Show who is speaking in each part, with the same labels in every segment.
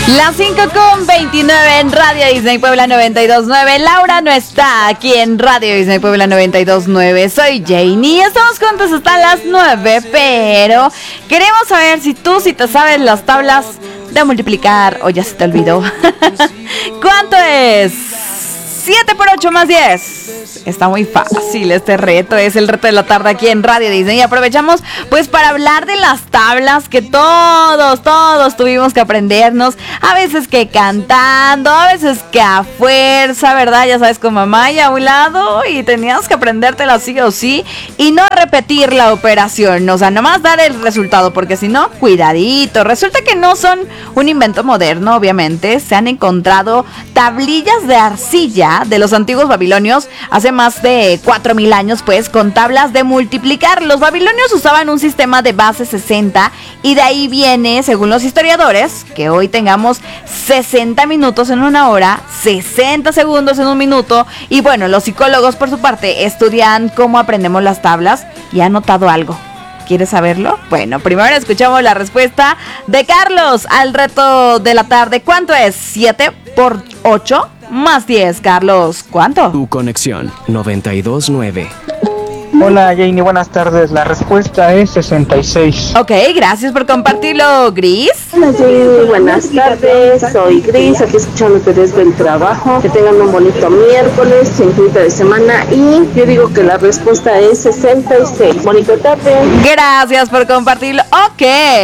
Speaker 1: Las 5:29 en Radio Disney Puebla 92.9. Laura no está aquí en Radio Disney Puebla 92.9. Soy Janie. Estamos juntos hasta las 9, pero queremos saber si te sabes las tablas de multiplicar o ya se te olvidó. ¿Cuánto es 7 por 8 más 10? Está muy fácil este reto, es el reto de la tarde aquí en Radio Disney. Y aprovechamos pues para hablar de las tablas que todos tuvimos que aprendernos. A veces que cantando, a veces que a fuerza, ¿verdad? Ya sabes, con mamá y a un lado, y tenías que aprendértela sí o sí y no repetir la operación. O sea, nomás dar el resultado, porque si no, cuidadito. Resulta que no son un invento moderno, obviamente. Se han encontrado tablillas de arcilla de los antiguos babilonios hace más de 4,000 años, pues, con tablas de multiplicar. Los babilonios usaban un sistema de base 60 y de ahí viene, según los historiadores, que hoy tengamos 60 minutos en una hora, 60 segundos en un minuto. Y bueno, los psicólogos, por su parte, estudian cómo aprendemos las tablas y han notado algo. ¿Quieres saberlo? Bueno, primero escuchamos la respuesta de Carlos al reto de la tarde. ¿Cuánto es 7 por 8 más 10, Carlos? ¿Cuánto?
Speaker 2: Tu conexión 92.9.
Speaker 3: Hola Janie, buenas tardes. La respuesta es 66.
Speaker 1: Ok, gracias por compartirlo, Gris.
Speaker 4: Hola Janie, buenas tardes. Soy Gris, aquí escuchándote desde el trabajo. Que tengan un bonito miércoles, incluida de semana. Y yo digo que la respuesta es 66. Bonito tarde.
Speaker 1: Gracias por compartirlo. Ok,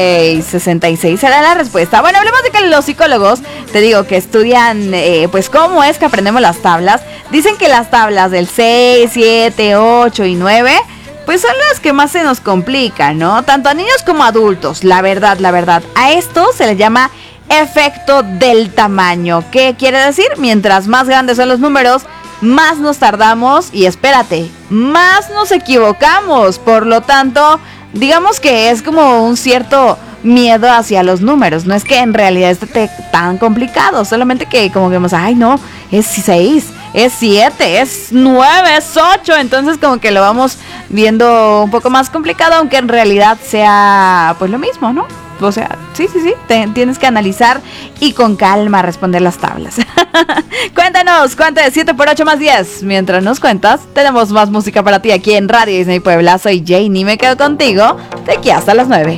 Speaker 1: 66 será la respuesta. Bueno, hablemos de que los psicólogos, te digo, que estudian pues cómo es que aprendemos las tablas. Dicen que las tablas del 6, 7, 8 y 9 pues son las que más se nos complican, ¿no? Tanto a niños como a adultos, la verdad. A esto se le llama efecto del tamaño. ¿Qué quiere decir? Mientras más grandes son los números, más nos tardamos y espérate, más nos equivocamos. Por lo tanto, digamos que es como un cierto miedo hacia los números. No es que en realidad esté tan complicado, solamente que como que vemos, ay no, es 6, es 7, es 9, es 8. Entonces como que lo vamos viendo un poco más complicado, aunque en realidad sea pues lo mismo, ¿no? O sea, sí, tienes que analizar y con calma responder las tablas. Cuéntanos, ¿cuánto es 7 por 8 más 10? Mientras nos cuentas, tenemos más música para ti aquí en Radio Disney Puebla. Soy Janie, me quedo contigo de aquí hasta las 9.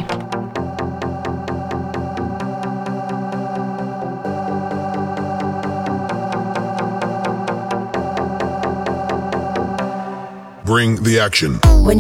Speaker 5: Bring the action.